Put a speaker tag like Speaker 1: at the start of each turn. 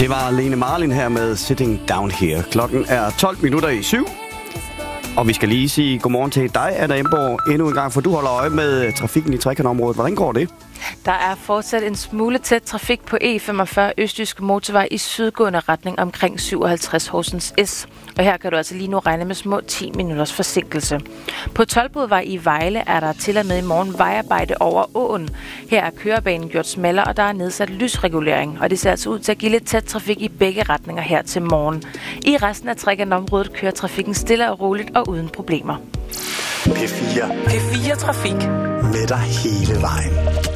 Speaker 1: Det var Lene Marlin her med Sitting Down Here. Klokken er 7:12. Og vi skal lige sige godmorgen til dig, Anna Emborg, endnu en gang, for du holder øje med trafikken i trekantområdet. Hvordan går det?
Speaker 2: Der er fortsat en smule tæt trafik på E45 Østjyske Motorvej i sydgående retning omkring 57 Horsens S. Og her kan du altså lige nu regne med små 10 minutters forsinkelse. På Toldbodvej i Vejle er der til og med i morgen vejarbejde over åen. Her er kørebanen gjort smallere, og der er nedsat lysregulering. Og det ser altså ud til at give lidt tæt trafik i begge retninger her til morgen. I resten af trekantområdet kører trafikken stille og roligt og uden problemer.
Speaker 3: P4 Trafik. Med dig hele vejen.